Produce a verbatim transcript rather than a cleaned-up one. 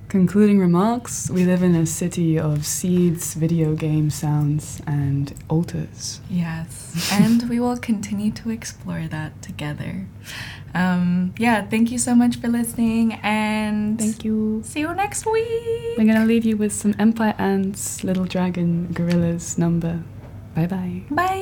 Concluding remarks, we live in a city of seeds, video game sounds, and altars. Yes, and we will continue to explore that together. Um, yeah, thank you so much for listening, and thank you. See you next week. We're gonna leave you with some Empire Ants, Little Dragon, Gorillas number. Bye bye. Bye.